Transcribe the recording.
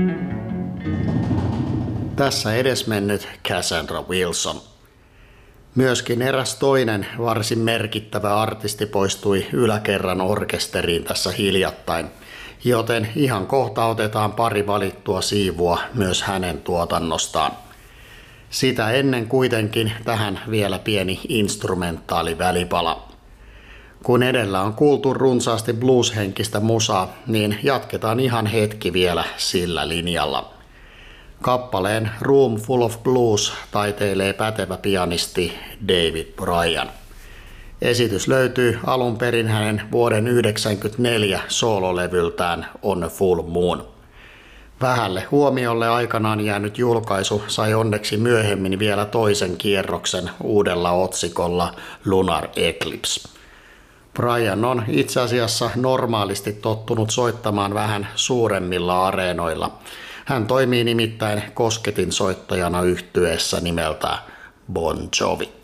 Tässä edesmennyt Cassandra Wilson. Myöskin eräs toinen varsin merkittävä artisti poistui yläkerran orkesteriin tässä hiljattain, joten ihan kohta otetaan pari valittua siivua myös hänen tuotannostaan. Sitä ennen kuitenkin tähän vielä pieni instrumentaali välipala. Kun edellä on kuultu runsaasti blueshenkistä musaa, niin jatketaan ihan hetki vielä sillä linjalla. Kappaleen Room Full of Blues taiteilee pätevä pianisti David Bryan. Esitys löytyy alun perin hänen vuoden 1994 soololevyltään On Full Moon. Vähälle huomiolle aikanaan jäänyt julkaisu sai onneksi myöhemmin vielä toisen kierroksen uudella otsikolla Lunar Eclipse. Bryan on itse asiassa normaalisti tottunut soittamaan vähän suuremmilla areenoilla. Hän toimii nimittäin kosketinsoittajana yhtyeessä nimeltä Bon Jovi.